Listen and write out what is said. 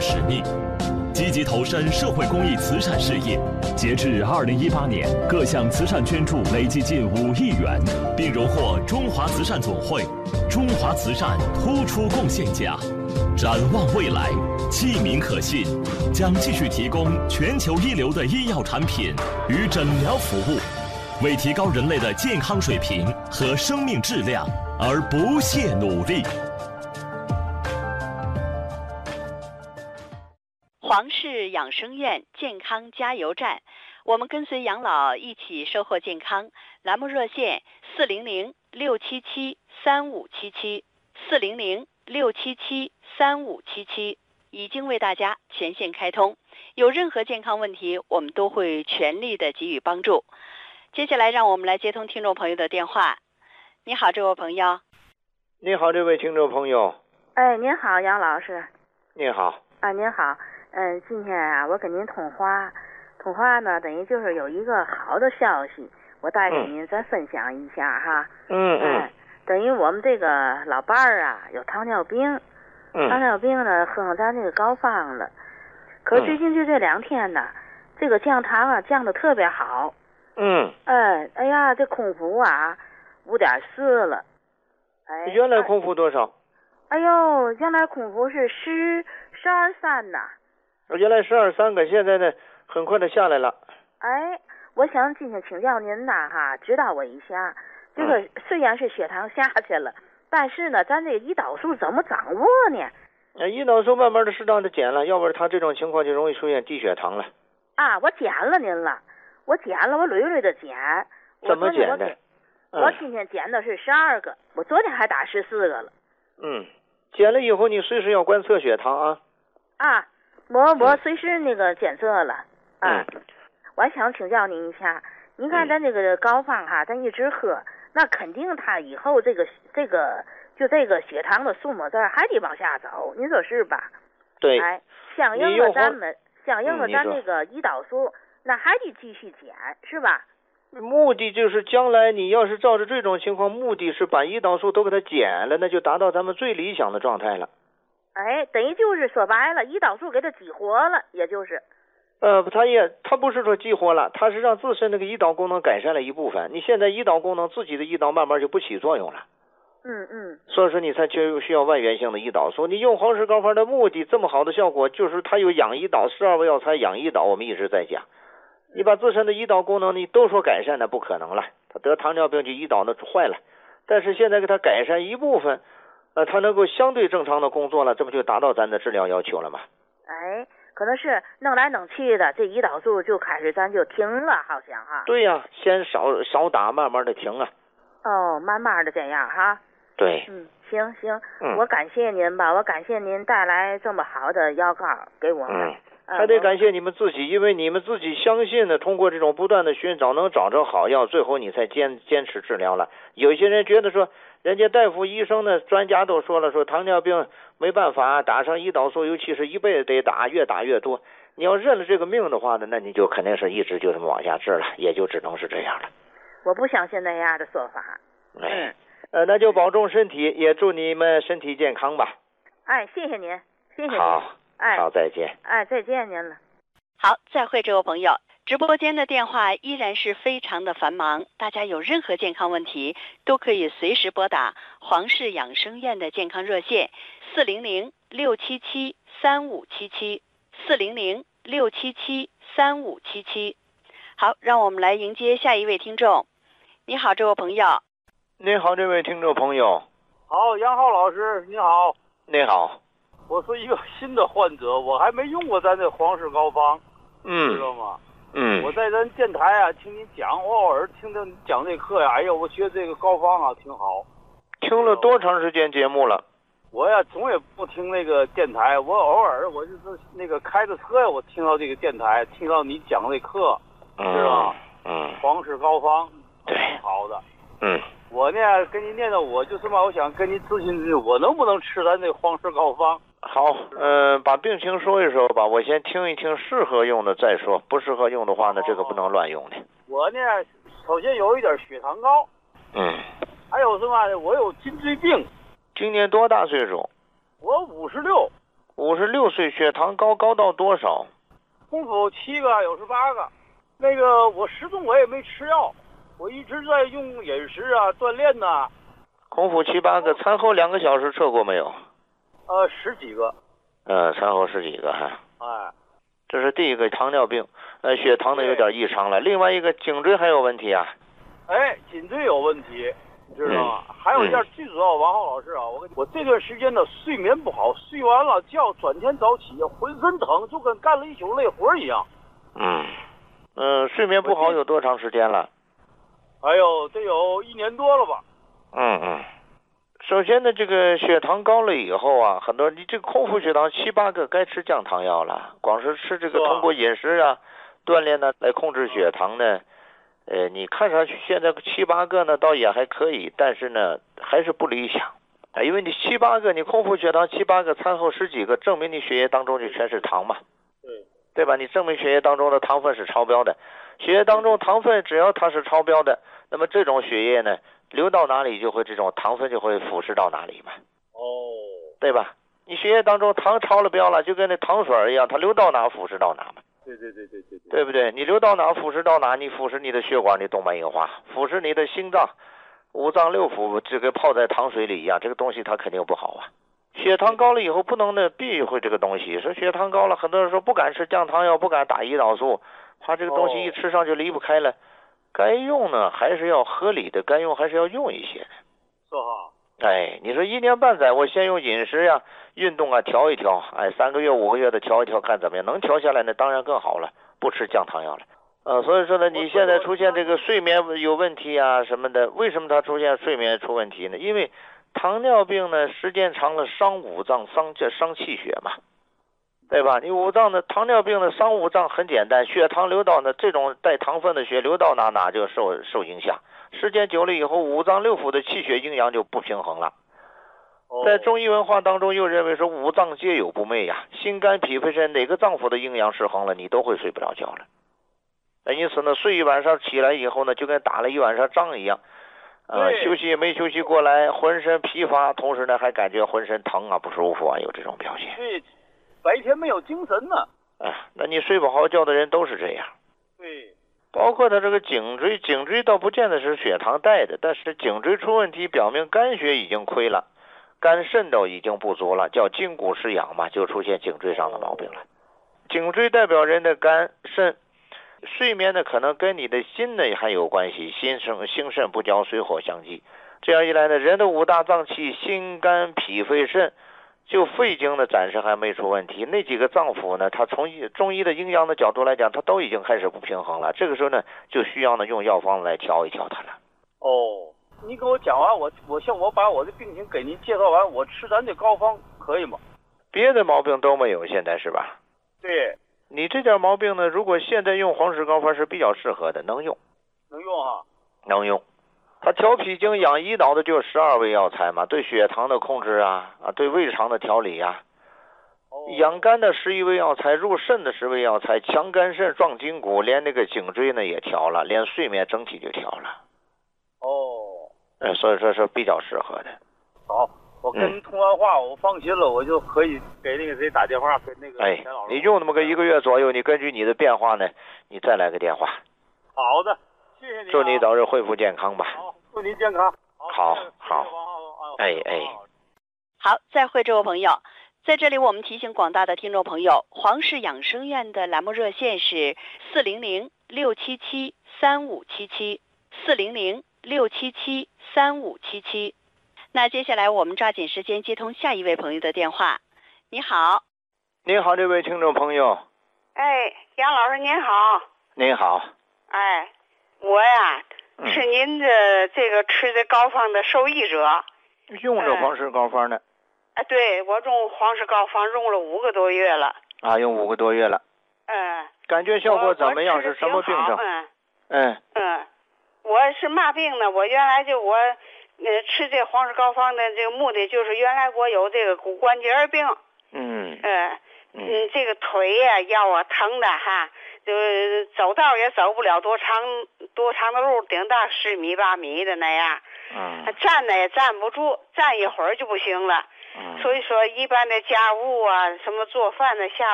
使命，积极投身社会公益慈善事业。截至2018年，各项慈善捐助累计近5亿元，并荣获中华慈善总会中华慈善突出贡献奖。展望未来，器皿可信，将继续提供全球一流的医药产品与诊疗服务，为提高人类的健康水平和生命质量而不懈努力。 黄氏养生院健康加油站，我们跟随养老一起收获健康。栏目热线400-677-3577，400-677-3577，已经为大家全线开通。有任何健康问题，我们都会全力的给予帮助。接下来让我们来接通听众朋友的电话。你好，这位朋友。 你好，这位听众朋友。 哎，您好，杨老师。 你好。 啊，您好。今天啊，我跟您通话呢，等于就是有一个好的消息，我带给您再分享一下哈。等于我们这个老伴儿啊，有糖尿病。糖尿病呢，喝上咱这个膏方了。可最近就这2天呢，这个降糖啊降得特别好。哎呀，这空腹啊5.4了。哎， 原来空腹多少？ 哎呦，原来空腹是12.3呐。 原来12.3个，现在呢很快的下来了。 哎，我想今天请教您呐哈，指导我一下。这个虽然是血糖下去了，但是呢，咱这个胰岛素怎么掌握呢？ 胰岛素慢慢的适当的减了，要不然他这种情况就容易出现低血糖了。 啊，我减了您了，我屡屡的减。 怎么减的？ 我今天减的是12个，我昨天还打14个了。 减了以后你随时要观测血糖啊。 我随时那个检测了。我还想请教您一下，您看咱这个膏方哈，咱一直喝，那肯定他以后这个血糖的数目字还得往下走，您说是吧？ 对。 哎，相应的咱这个胰岛素，那还得继续减，是吧？ 目的就是将来你要是照着这种情况，目的是把胰岛素都给它减了，那就达到咱们最理想的状态了。 哎，等于就是说白了，胰岛素给它激活了，也就是。 它不是说激活了，它是让自身那个胰岛功能改善了一部分。你现在胰岛功能自己的胰岛慢慢就不起作用了。所以说你才需要外源性的胰岛素。你用黄氏膏方的目的这么好的效果，就是它有养胰岛，12味药材养胰岛，我们一直在讲。你把自身的胰岛功能你都说改善，那不可能了。他得糖尿病就胰岛那坏了，但是现在给他改善一部分，他能够相对正常的工作了，这不就达到咱的治疗要求了吗？ 哎，可能是弄来弄去的，这胰岛素就开始咱就停了，好像哈。 对呀，先少打，慢慢的停啊。 慢慢的这样哈。 对。 行，我感谢您吧，我感谢您带来这么好的药膏给我们。 还得感谢你们自己，因为你们自己相信的，通过这种不断的寻找，能找着好药，最后你才坚持治疗了。有一些人觉得说，人家大夫、医生呢、专家都说了，说糖尿病没办法打上胰岛素，尤其是一辈子得打，越打越多。你要认了这个命的话呢，那你就肯定是一直就这么往下治了，也就只能是这样了。 我不相信那样的说法。 那就保重身体，也祝你们身体健康吧。 哎，谢谢您，谢谢您。 好，再见。 再见您了。 好，再会，这位朋友。直播间的电话依然是非常的繁忙，大家有任何健康问题都可以随时拨打黄氏养生院的健康热线400-677-3577，400-677-3577。好，让我们来迎接下一位听众。你好，这位朋友。 你好，这位听众朋友。 好，杨浩老师，你好。 你好。 我是一个新的患者，我还没用过咱这黄氏膏方，知道吗？我在咱电台啊听你讲，我偶尔听着你讲这课呀，哎呦，我觉得这个膏方啊挺好。 听了多长时间节目了？ 我呀总也不听那个电台，我偶尔我就是那个开着车呀，我听到这个电台，听到你讲这课，是吧？黄氏膏方挺好的。我呢跟你念叨，我就是嘛，我想跟你咨询，我能不能吃咱这黄氏膏方？ 好，把病情说一说吧，我先听一听适合用的再说，不适合用的话呢，这个不能乱用的。 我呢，首先有一点血糖高，还有什么呢？我有颈椎病。 今年多大岁数？ 我56。 56岁血糖高到多少？ 空腹7个，有时8个。那个我始终我也没吃药，我一直在用饮食啊，锻炼呐。 空腹7、8个，餐后2个小时测过没有 ？10几个。 餐后10几个哈。 哎， 这是第一个糖尿病，血糖呢有点异常了。另外一个颈椎还有问题啊。 哎，颈椎有问题，你知道吗？还有一件最主要，王浩老师啊，我这段时间呢睡眠不好，睡完了觉转天早起浑身疼，就跟干了一宿累活一样。 睡眠不好有多长时间了？ 哎呦，得有1年多了吧。 首先呢，这个血糖高了以后啊，很多你这个空腹血糖7、8个该吃降糖药了。光是吃这个通过饮食啊、锻炼呢来控制血糖呢，你看上去现在7、8个呢倒也还可以，但是呢还是不理想因为你7、8个，你空腹血糖7、8个，餐后10几个，证明你血液当中就全是糖嘛，对吧？你证明血液当中的糖分是超标的，血液当中糖分只要它是超标的，那么这种血液呢流到哪里就会这种糖分就会腐蚀到哪里嘛，对吧？你血液当中糖超了标了，就跟那糖水一样，它流到哪腐蚀到哪嘛。对不对？你流到哪腐蚀到哪，你腐蚀你的血管，你动脉硬化，腐蚀你的心脏、五脏六腑，这个泡在糖水里一样，这个东西它肯定不好啊。血糖高了以后不能呢避讳这个东西，说血糖高了，很多人说不敢吃降糖药，不敢打胰岛素，怕这个东西一吃上就离不开了。该用呢还是要合理的，该用还是要用一些的。 是哈。 你说1年半载，我先用饮食呀、运动啊调一调，3个月、5个月的调一调，看怎么样，能调下来呢，当然更好了，不吃降糖药了。所以说呢，你现在出现这个睡眠有问题啊什么的，为什么它出现睡眠出问题呢？因为糖尿病呢，时间长了伤五脏，伤气血嘛，对吧？你五脏的糖尿病的伤五脏很简单，血糖流到呢，这种带糖分的血流到哪就受影响。时间久了以后，五脏六腑的气血阴阳就不平衡了。在中医文化当中又认为说五脏皆有不寐呀，心肝脾肺肾哪个脏腑的阴阳失衡了，你都会睡不着觉了。因此呢，睡一晚上起来以后呢，就跟打了一晚上仗一样，休息也没休息过来，浑身疲乏，同时呢还感觉浑身疼啊、不舒服啊，有这种表现。 对，白天没有精神呢。 那你睡不好觉的人都是这样。 对。 包括他这个颈椎倒不见得是血糖带的，但是颈椎出问题，表明肝血已经亏了，肝肾都已经不足了，叫筋骨失养嘛，就出现颈椎上的毛病了。颈椎代表人的肝肾，睡眠呢可能跟你的心呢还有关系，心肾不交，水火相济。这样一来呢，人的5大脏器心肝脾肺肾，就肺经呢暂时还没出问题，那几个脏腑呢，它从中医的阴阳的角度来讲，它都已经开始不平衡了。这个时候呢，就需要呢用药方来调一调它了。 你给我讲完，我把我的病情给您介绍完，我吃咱这膏方可以吗？ 别的毛病都没有，现在是吧？ 对。 你这点毛病呢，如果现在用黄石膏方是比较适合的，能用。 能用啊？ 能用。它调脾经养胰岛的就是12味药材嘛，对血糖的控制啊，对胃肠的调理啊。养肝的11味药材，入肾的10味药材，强肝肾壮筋骨，连那个颈椎呢也调了，连睡眠整体就调了。所以说是比较适合的。 好，我跟您通完话，我放心了，我就可以给那个谁打电话，跟那个钱老师。 你用那么个1个月左右，你根据你的变化呢，你再来个电话。 好的，谢谢你。 祝你早日恢复健康吧。 好，祝您健康。 好。 好，再会这位朋友。在这里我们提醒广大的听众朋友，黄氏养生院的栏目热线是400-677-3577 400-677-3577。那接下来我们抓紧时间接通下一位朋友的电话。你好。 您好，这位听众朋友。 杨老师您好。 您好。 我呀是您的这个吃的膏方的受益者， 用着黄石膏方呢。 对，我用黄石膏方用了5个多月了。 用5个多月了。感觉效果怎么样？是什么病症？ 我是嘛病呢？我原来就吃这黄石膏方的这个目的就是原来我有这个骨关节病。这个腿呀腰啊疼的哈，就是走道也走不了多长的路，顶大10米8米的那样。站呢也站不住，站一会儿就不行了。 所以说一般的家务啊，什么做饭的、下